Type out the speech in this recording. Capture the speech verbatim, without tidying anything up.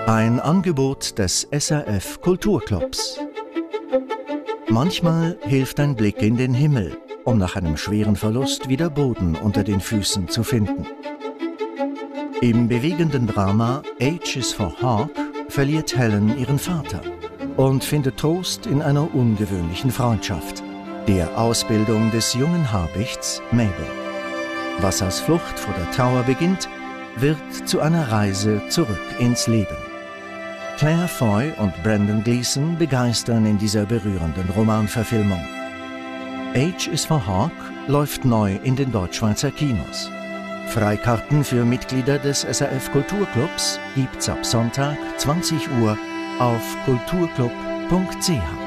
Ein Angebot des S R F Kulturclubs. Manchmal hilft ein Blick in den Himmel, um nach einem schweren Verlust wieder Boden unter den Füßen zu finden. Im bewegenden Drama H is for Hawk verliert Helen ihren Vater und findet Trost in einer ungewöhnlichen Freundschaft, der Ausbildung des jungen Habichts Mabel. Was als Flucht vor der Trauer beginnt, wird zu einer Reise zurück ins Leben. Claire Foy und Brendan Gleeson begeistern in dieser berührenden Romanverfilmung. H is for Hawk läuft neu in den Deutschschweizer Kinos. Freikarten für Mitglieder des S R F Kulturclubs gibt's ab Sonntag zwanzig Uhr auf kulturclub punkt c h.